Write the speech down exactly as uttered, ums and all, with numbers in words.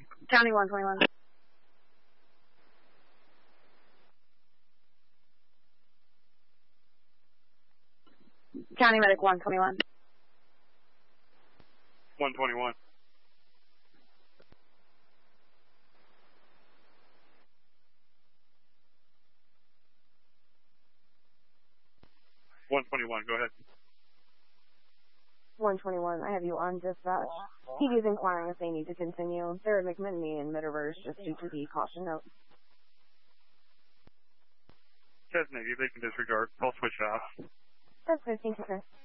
County one twenty-one. County medic one twenty-one. one twenty-one. one twenty-one, go ahead. one twenty-one, I have you on dispatch. T V is inquiring if they need to continue. They're at McMinney and Mid-Reverse just due to the caution note. Says Navy, they can disregard. I'll switch it off. That's good, thank you, sir.